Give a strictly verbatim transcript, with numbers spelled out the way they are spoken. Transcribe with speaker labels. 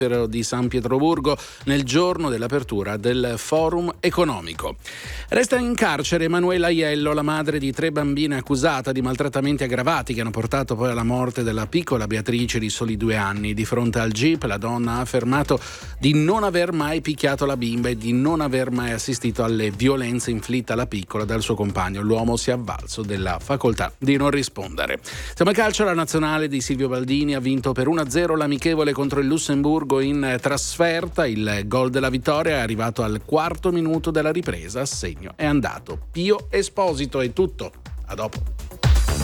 Speaker 1: di San Pietroburgo nel giorno dell'apertura del Forum economico. Resta in carcere Emanuela Aiello, la madre di tre bambine accusata di maltrattamenti aggravati che hanno portato poi alla morte della piccola Beatrice di soli due anni. Di fronte al G I P la donna ha affermato di non aver mai picchiato la bimba e di non aver mai assistito alle violenze inflitte alla piccola dal suo compagno. L'uomo si è avvalso della facoltà di non rispondere. Siamo a calcio, la nazionale di Silvio Baldini ha vinto per uno a zero l'amichevole contro il Lussemburgo in trasferta. Il gol della vittoria è arrivato al quarto minuto della ripresa. A segno è andato Pio Esposito. È tutto, a dopo.